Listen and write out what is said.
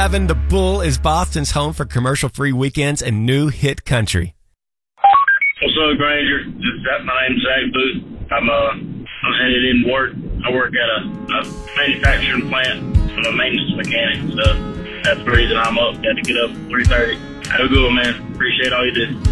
Gavin, the Bull is Boston's home for commercial-free weekends and new hit country. What's up, Granger? My name's Zach Booth. I'm headed in work. I work at a manufacturing plant. I'm a maintenance mechanic, so that's the reason I'm up. Got to get up at 3:30. Have a good one, man. Appreciate all you do.